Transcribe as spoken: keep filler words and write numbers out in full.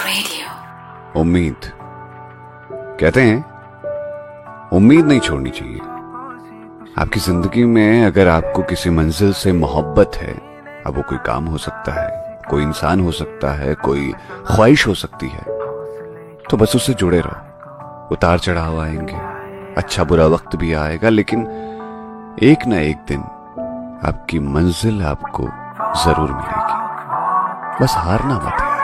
Radio. उम्मीद कहते हैं उम्मीद नहीं छोड़नी चाहिए। आपकी जिंदगी में अगर आपको किसी मंजिल से मोहब्बत है, अब वो कोई काम हो सकता है, कोई इंसान हो सकता है, कोई ख्वाहिश हो सकती है, तो बस उससे जुड़े रहो। उतार चढ़ाव आएंगे, अच्छा बुरा वक्त भी आएगा, लेकिन एक ना एक दिन आपकी मंजिल आपको जरूर मिलेगी। बस हारना मत।